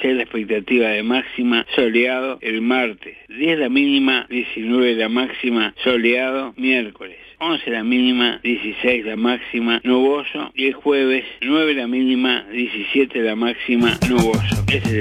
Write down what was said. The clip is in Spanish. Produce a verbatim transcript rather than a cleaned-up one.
seis la expectativa de máxima, soleado el martes. diez la mínima, diecinueve la máxima, soleado miércoles. once la mínima, dieciséis la máxima, nuboso. Y el jueves, nueve la mínima, diecisiete la máxima, nuboso. Ese es